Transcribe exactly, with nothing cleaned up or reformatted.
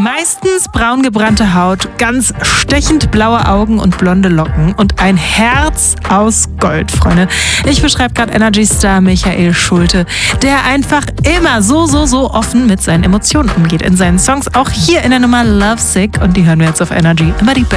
Meistens braun gebrannte Haut, ganz stechend blaue Augen und blonde Locken und ein Herz aus Gold, Freunde. Ich beschreibe gerade Energy-Star Michael Schulte, der einfach immer so, so, so offen mit seinen Emotionen umgeht in seinen Songs. Auch hier in der Nummer Lovesick, und die hören wir jetzt auf Energy. Immer die